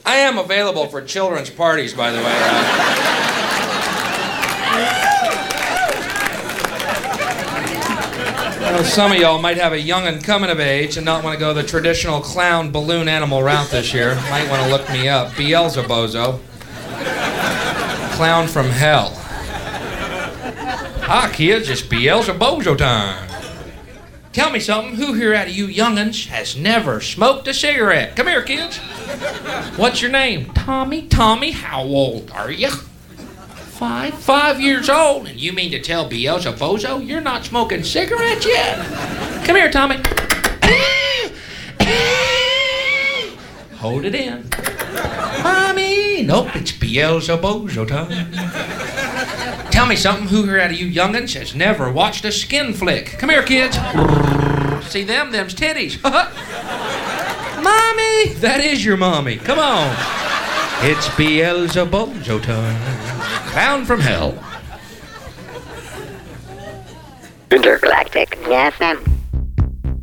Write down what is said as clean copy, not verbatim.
I am available for children's parties, by the way. Some of y'all might have a young'un coming of age and not want to go the traditional clown balloon animal route this year. Might want to look me up. Beelzebozo. Clown from hell. Ah, kids, it's Beelzebozo time. Tell me something. Who here out of you young'uns has never smoked a cigarette? Come here, kids. What's your name? Tommy. Tommy, how old are you? 5 years old. And you mean to tell Beelzebozo you're not smoking cigarettes yet? Come here, Tommy. Hold it in. Mommy. Nope, it's Beelzebozo time. Tell me something. Who here out of you young'uns has never watched a skin flick? Come here, kids. See them? Them's titties. Mommy. That is your mommy. Come on. It's Beelzebozo time. Clown from hell. Intergalactic FM.